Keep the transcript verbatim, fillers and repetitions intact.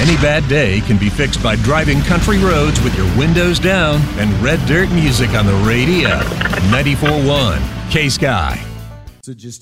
Any bad day can be fixed by driving country roads with your windows down and Red Dirt music on the radio. ninety-four point one K-Sky. So just